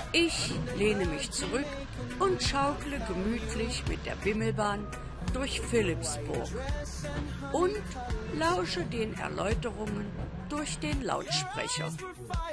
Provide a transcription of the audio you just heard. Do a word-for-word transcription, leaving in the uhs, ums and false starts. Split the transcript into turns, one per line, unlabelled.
Ich lehne mich zurück und schaukle gemütlich mit der Bimmelbahn durch Philippsburg und lausche den Erläuterungen durch den Lautsprecher.